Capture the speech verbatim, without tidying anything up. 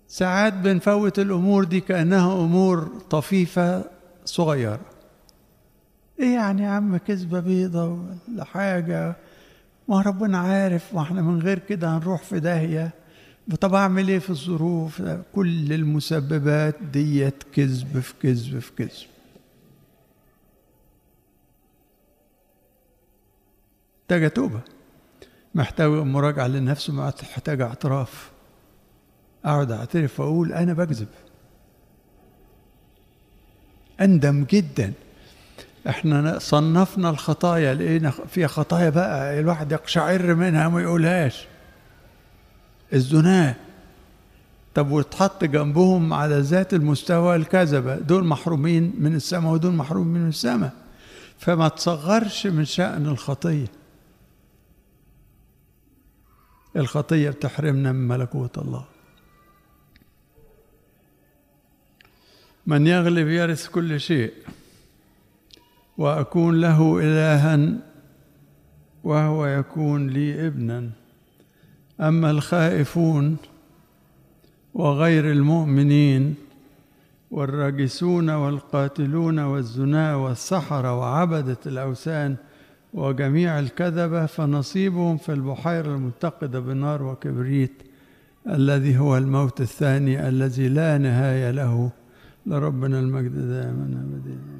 ساعات بنفوت الأمور دي كأنها أمور طفيفة صغيرة. إيه يعني يا عم كذبة بيضة ولا حاجة، ما ربنا عارف، واحنا من غير كده هنروح في داهية. طب أعمل إيه في الظروف؟ كل المسببات ديت كذب في كذب في كذب. محتاجة توبة، محتاجة مراجعة للنفس، محتاجة اعتراف. أقعد أعترف وأقول أنا بكذب، أندم جدا. احنا صنفنا الخطايا، لقينا فيها خطايا بقى الواحد يقشعر منها وما يقولهاش. الزنا، طب واتحط جنبهم على ذات المستوى الكذبة، دول محرومين من السماء ودول محرومين من السماء. فما تصغرش من شأن الخطية. الخطية بتحرمنا من ملكوت الله. من يغلب يرث كل شيء، وأكون له إلها وهو يكون لي ابنا. أما الخائفون وغير المؤمنين والراجسون والقاتلون والزنا والسحرة وعبدة الأوثان وجميع الكذبة فنصيبهم في البحيرة المتقدة بنار وكبريت، الذي هو الموت الثاني الذي لا نهاية له. لربنا المجد دائما أبدا.